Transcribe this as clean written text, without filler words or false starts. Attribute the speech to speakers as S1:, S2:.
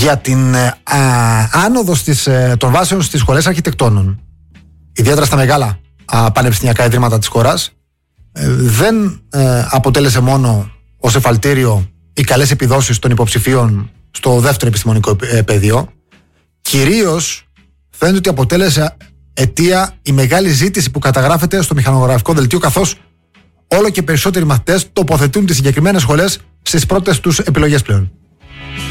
S1: για την άνοδο των βάσεων στις σχολές αρχιτεκτόνων, ιδιαίτερα στα μεγάλα πανεπιστημιακά ιδρύματα της χώρας, δεν αποτέλεσε μόνο ως εφαλτήριο οι καλές επιδόσεις των υποψηφίων στο δεύτερο επιστημονικό πεδίο. Κυρίως φαίνεται ότι αποτέλεσε αιτία η μεγάλη ζήτηση που καταγράφεται στο μηχανογραφικό δελτίο, καθώς όλο και περισσότεροι μαθητές τοποθετούν τις συγκεκριμένες σχολές στις πρώτες τους επιλογές πλέον.